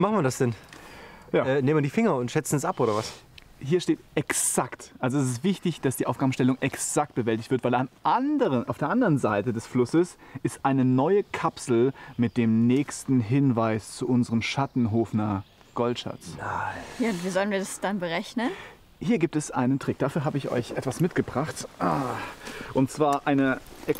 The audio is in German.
machen wir das denn? Ja. Nehmen wir die Finger und schätzen es ab, oder was? Hier steht exakt. Also es ist wichtig, dass die Aufgabenstellung exakt bewältigt wird, weil auf der anderen Seite des Flusses ist eine neue Kapsel mit dem nächsten Hinweis zu unserem Schattenhofener Goldschatz. Ja, und wie sollen wir das dann berechnen? Hier gibt es einen Trick. Dafür habe ich euch etwas mitgebracht. Und zwar eine